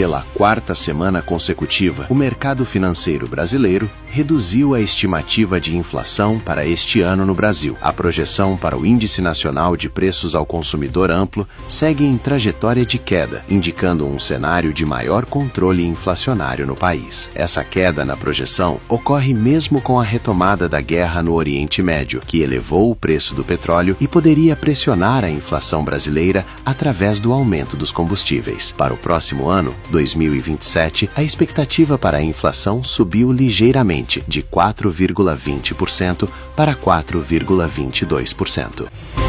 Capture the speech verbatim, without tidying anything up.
Pela quarta semana consecutiva, o mercado financeiro brasileiro reduziu a estimativa de inflação para este ano no Brasil. A projeção para o Índice Nacional de Preços ao Consumidor Amplo segue em trajetória de queda, indicando um cenário de maior controle inflacionário no país. Essa queda na projeção ocorre mesmo com a retomada da guerra no Oriente Médio, que elevou o preço do petróleo e poderia pressionar a inflação brasileira através do aumento dos combustíveis. Para o próximo ano, dois mil e vinte e sete, a expectativa para a inflação subiu ligeiramente, de quatro vírgula vinte por cento para quatro vírgula vinte e dois por cento.